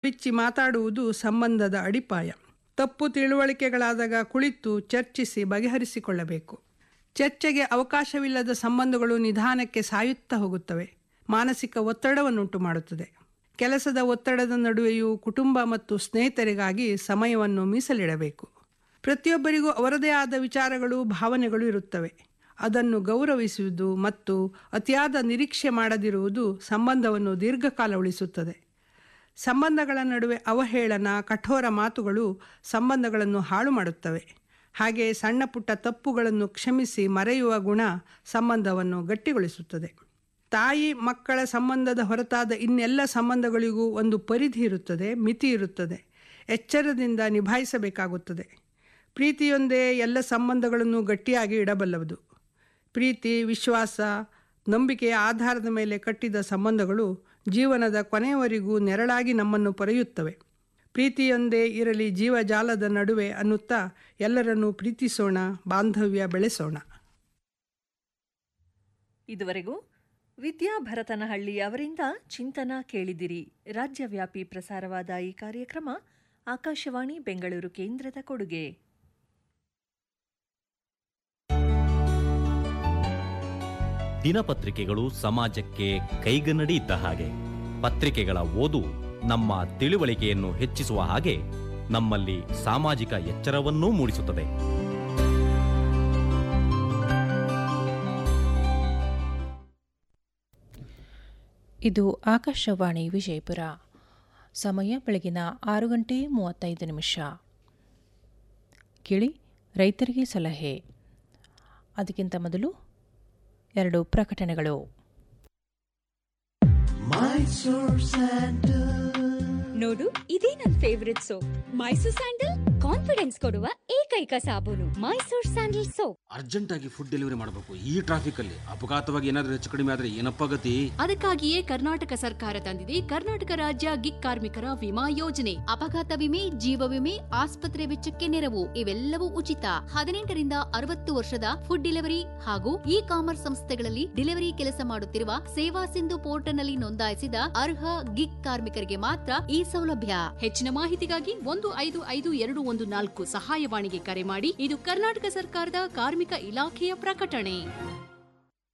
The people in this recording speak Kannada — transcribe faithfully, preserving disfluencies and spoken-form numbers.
ಬಿಚ್ಚಿ ಮಾತಾಡುವುದು ಸಂಬಂಧದ ಅಡಿಪಾಯ. ತಪ್ಪು ತಿಳುವಳಿಕೆಗಳಾದಾಗ ಕುಳಿತು ಚರ್ಚಿಸಿ ಬಗೆಹರಿಸಿಕೊಳ್ಳಬೇಕು. ಚರ್ಚೆಗೆ ಅವಕಾಶವಿಲ್ಲದ ಸಂಬಂಧಗಳು ನಿಧಾನಕ್ಕೆ ಸಾಯುತ್ತಾ ಹೋಗುತ್ತವೆ, ಮಾನಸಿಕ ಒತ್ತಡವನ್ನುಂಟು ಮಾಡುತ್ತದೆ. ಕೆಲಸದ ಒತ್ತಡದ ನಡುವೆಯೂ ಕುಟುಂಬ ಮತ್ತು ಸ್ನೇಹಿತರಿಗಾಗಿ ಸಮಯವನ್ನು ಮೀಸಲಿಡಬೇಕು. ಪ್ರತಿಯೊಬ್ಬರಿಗೂ ಅವರದೇ ಆದ ವಿಚಾರಗಳು, ಭಾವನೆಗಳು ಇರುತ್ತವೆ. ಅದನ್ನು ಗೌರವಿಸುವುದು ಮತ್ತು ಅತಿಯಾದ ನಿರೀಕ್ಷೆ ಮಾಡದಿರುವುದು ಸಂಬಂಧವನ್ನು ದೀರ್ಘಕಾಲ ಉಳಿಸುತ್ತದೆ. ಸಂಬಂಧಗಳ ನಡುವೆ ಅವಹೇಳನ, ಕಠೋರ ಮಾತುಗಳು ಸಂಬಂಧಗಳನ್ನು ಹಾಳು ಮಾಡುತ್ತವೆ. ಹಾಗೆ ಸಣ್ಣ ಪುಟ್ಟ ತಪ್ಪುಗಳನ್ನು ಕ್ಷಮಿಸಿ ಮರೆಯುವ ಗುಣ ಸಂಬಂಧವನ್ನು ಗಟ್ಟಿಗೊಳಿಸುತ್ತದೆ. ತಾಯಿ ಮಕ್ಕಳ ಸಂಬಂಧದ ಹೊರತಾದ ಇನ್ನೆಲ್ಲ ಸಂಬಂಧಗಳಿಗೂ ಒಂದು ಪರಿಧಿ ಇರುತ್ತದೆ, ಮಿತಿ ಇರುತ್ತದೆ. ಎಚ್ಚರದಿಂದ ನಿಭಾಯಿಸಬೇಕಾಗುತ್ತದೆ. ಪ್ರೀತಿಯೊಂದೇ ಎಲ್ಲ ಸಂಬಂಧಗಳನ್ನು ಗಟ್ಟಿಯಾಗಿ ಇಡಬಲ್ಲದು. ಪ್ರೀತಿ, ವಿಶ್ವಾಸ, ನಂಬಿಕೆಯ ಆಧಾರದ ಮೇಲೆ ಕಟ್ಟಿದ ಸಂಬಂಧಗಳು ಜೀವನದ ಕೊನೆಯವರೆಗೂ ನೆರಳಾಗಿ ನಮ್ಮನ್ನು ಪೊರೆಯುತ್ತವೆ. ಪ್ರೀತಿಯೊಂದೇ ಇರಲಿ ಜೀವಜಾಲದ ನಡುವೆ ಅನ್ನುತ್ತಾ ಎಲ್ಲರನ್ನೂ ಪ್ರೀತಿಸೋಣ, ಬಾಂಧವ್ಯ ಬೆಳೆಸೋಣ. ಇದುವರೆಗೂ ವಿದ್ಯಾ ಭರತನಹಳ್ಳಿ ಅವರಿಂದ ಚಿಂತನ ಕೇಳಿದಿರಿ. ರಾಜ್ಯವ್ಯಾಪಿ ಪ್ರಸಾರವಾದ ಈ ಕಾರ್ಯಕ್ರಮ ಆಕಾಶವಾಣಿ ಬೆಂಗಳೂರು ಕೇಂದ್ರದ ಕೊಡುಗೆ. ದಿನಪತ್ರಿಕೆಗಳು ಸಮಾಜಕ್ಕೆ ಕೈಗನ್ನಡಿ ಇದ್ದ ಹಾಗೆ. ಪತ್ರಿಕೆಗಳ ಓದು ನಮ್ಮ ತಿಳುವಳಿಕೆಯನ್ನು ಹೆಚ್ಚಿಸುವ ಹಾಗೆ ನಮ್ಮಲ್ಲಿ ಸಾಮಾಜಿಕ ಎಚ್ಚರವನ್ನೂ ಮೂಡಿಸುತ್ತದೆ. ಇದು ಆಕಾಶವಾಣಿ ವಿಜಯಪುರ. ಸಮಯ ಬೆಳಗಿನ ಆರು ಗಂಟೆ ಮೂವತ್ತೈದು ನಿಮಿಷ. ಕೇಳಿ ರೈತರಿಗೆ ಸಲಹೆ. ಅದಕ್ಕಿಂತ ಮೊದಲು ಎರಡು ಪ್ರಕಟಣೆಗಳು. ನೋಡು, ಇದೇ ನನ್ favourite soap Mysore sandal. Confidence ಕೊಡುವ ಏಕೈಕ ಸಾಬೂನು ಮೈಸೂರ್ ಸ್ಯಾಂಡಲ್ ಸೋಪ್. ಅರ್ಜೆಂಟ್ ಆಗಿ ಫುಡ್ ಡೆಲಿವರಿ ಮಾಡಬೇಕು. ಈ ಟ್ರಾಫಿಕ್ ಅಲ್ಲಿ ಅಪಘಾತವಾಗಿ ಏನಾದ್ರೂ ಹೆಚ್ಚು ಕಡಿಮೆ ಆದ್ರೆ ಏನಪ್ಪ ಗತಿ? ಅದಕ್ಕಾಗಿಯೇ ಕರ್ನಾಟಕ ಸರ್ಕಾರ ತಂದಿದೆ ಕರ್ನಾಟಕ ರಾಜ್ಯ ಗಿಗ್ ಕಾರ್ಮಿಕರ ವಿಮಾ ಯೋಜನೆ. ಅಪಘಾತ ವಿಮೆ, ಜೀವ ವಿಮೆ, ಆಸ್ಪತ್ರೆ ವೆಚ್ಚಕ್ಕೆ ನೆರವು ಇವೆಲ್ಲವೂ ಉಚಿತ. ಹದಿನೆಂಟರಿಂದ ಅರವತ್ತು ವರ್ಷದ ಫುಡ್ ಡೆಲಿವರಿ ಹಾಗೂ ಇ ಕಾಮರ್ಸ್ ಸಂಸ್ಥೆಗಳಲ್ಲಿ ಡೆಲಿವರಿ ಕೆಲಸ ಮಾಡುತ್ತಿರುವ ಸೇವಾ ಸಿಂಧು ಪೋರ್ಟಲ್ನಲ್ಲಿ ನೋಂದಾಯಿಸಿದ ಅರ್ಹ ಗಿಗ್ ಕಾರ್ಮಿಕರಿಗೆ ಮಾತ್ರ ಈ ಸೌಲಭ್ಯ. ಹೆಚ್ಚಿನ ಮಾಹಿತಿಗಾಗಿ ಒಂದು ಐದು ಐದು ಎರಡು ಒಂದು ನಾಲ್ಕು ಸಹಾಯವಾಣಿಗೆ ಕರೆ ಮಾಡಿ. ಇದು ಕರ್ನಾಟಕ ಸರ್ಕಾರದ ಕಾರ್ಮಿಕ ಇಲಾಖೆಯ ಪ್ರಕಟಣೆ.